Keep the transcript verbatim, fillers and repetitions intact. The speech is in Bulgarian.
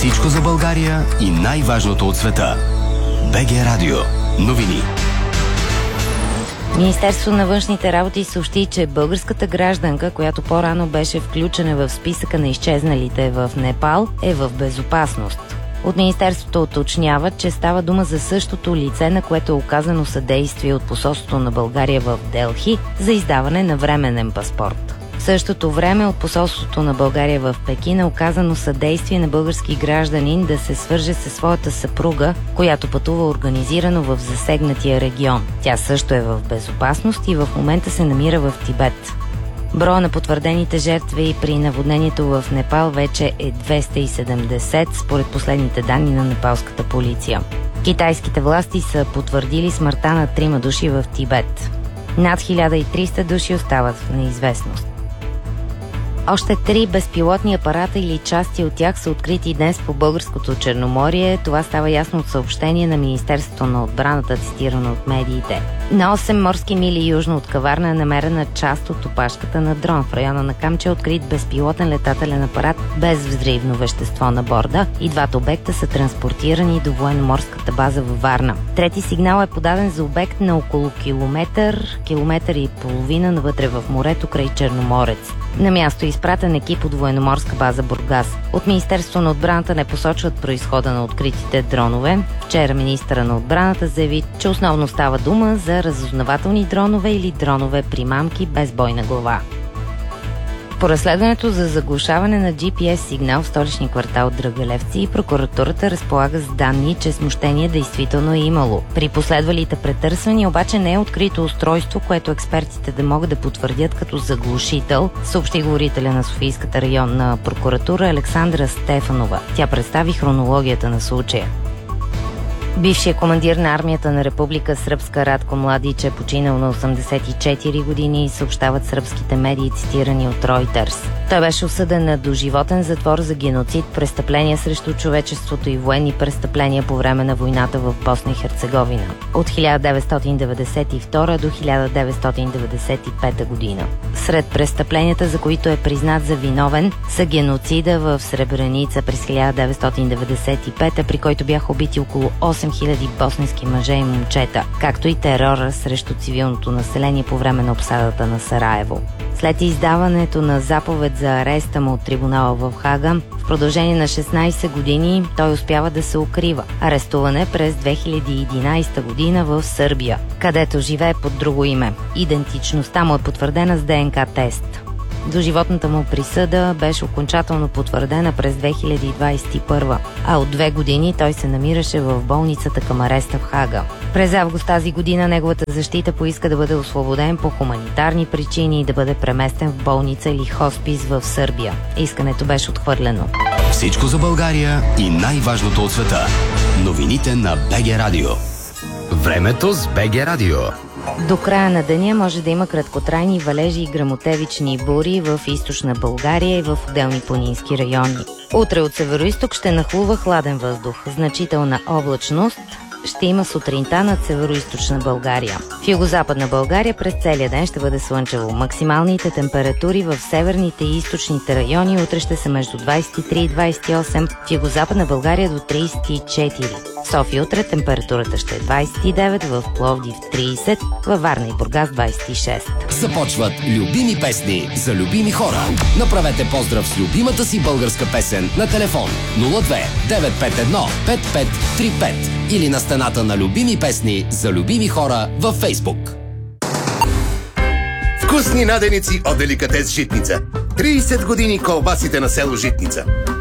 Всичко за България и най-важното от света. БГ Радио. Новини. Министерството на външните работи съобщи, че българската гражданка, която по-рано беше включена в списъка на изчезналите в Непал, е в безопасност. От Министерството уточняват, че става дума за същото лице, на което е оказано съдействие от посолството на България в Делхи за издаване на временен паспорт. В същото време от посолството на България в Пекин е оказано съдействие на български гражданин да се свърже със своята съпруга, която пътува организирано в засегнатия регион. Тя също е в безопасност и в момента се намира в Тибет. Броя на потвърдените жертви при наводнението в Непал вече е двеста и седемдесет, според последните данни на непалската полиция. Китайските власти са потвърдили смъртта на трима души в Тибет. Над хиляда и триста души остават в неизвестност. Още три безпилотни апарата или части от тях са открити днес по българското Черноморие. Това става ясно от съобщение на Министерството на отбраната, цитирано от медиите. На осем морски мили южно от Каварна е намерена част от опашката на дрон. В района на Камча е открит безпилотен летателен апарат без взривно вещество на борда и двата обекта са транспортирани до военноморската база във Варна. Трети сигнал е подаден за обект на около километър, километър и половина навътре в морето край Черноморец. На място е изпратен екип от военноморска база Бургас. От Министерството на отбраната не посочват произхода на откритите дронове. Вчера министъра на отбраната заяви, че основно става дума за разузнавателни дронове или дронове примамки без бойна глава. По разследването за заглушаване на джи пи ес сигнал в столичния квартал Драгалевци, прокуратурата разполага с данни, че смущение действително е имало. При последвалите претърсвания обаче не е открито устройство, което експертите да могат да потвърдят като заглушител, съобщи говорителя на Софийската районна прокуратура Александра Стефанова. Тя представи хронологията на случая. Бившият командир на армията на Република Сръбска Радко Младич е починал на осемдесет и четири години, съобщават сръбските медии, цитирани от Reuters. Той беше осъден на доживотен затвор за геноцид, престъпления срещу човечеството и военни престъпления по време на войната в Босна и Херцеговина от хиляда деветстотин деветдесет и втора до хиляда деветстотин деветдесет и пета година. Сред престъпленията, за които е признат за виновен, са геноцида в Сребреница през хиляда деветстотин деветдесет и пета, при който бяха убити около осем хиляди босненски мъже и момчета, както и терора срещу цивилното население по време на обсадата на Сараево. След издаването на заповед за ареста му от трибунала в Хага, в продължение на шестнайсет години той успява да се укрива. Арестуван е през две хиляди и единайсета година в Сърбия, където живее под друго име. Идентичността му е потвърдена с де ен ка тест. Доживотната му присъда беше окончателно потвърдена през две хиляди двайсет и първа, а от две години той се намираше в болницата към ареста в Хага. През август тази година неговата защита поиска да бъде освободен по хуманитарни причини и да бъде преместен в болница или хоспис в Сърбия. Искането беше отхвърлено. Всичко за България и най-важното от света. Новините на БГ Радио. Времето с БГ Радио. До края на деня може да има краткотрайни валежи и гръмотевични бури в източна България и в отделни планински райони. Утре от североизток ще нахлува хладен въздух. Значителна облачност ще има сутринта над североизточна България. В югозападна България през целия ден ще бъде слънчево. Максималните температури в северните и източните райони утре ще са между двайсет и три и двайсет и осем, в югозападна България до трийсет и четири. В София утре температурата ще е двайсет и девет, в Пловдив трийсет, във Варна и Бургас двайсет и шест. Започват любими песни за любими хора. Направете поздрав с любимата си българска песен на телефон нула две девет пет едно пет пет три пет или на стената на любими песни за любими хора във Фейсбук. Вкусни наденици от деликатес Житница. трийсет години колбасите на село Житница.